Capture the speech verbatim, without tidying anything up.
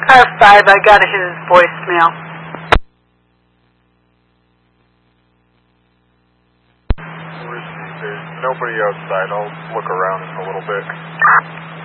car five, I got his voicemail. There's nobody outside. I'll look around in a little bit.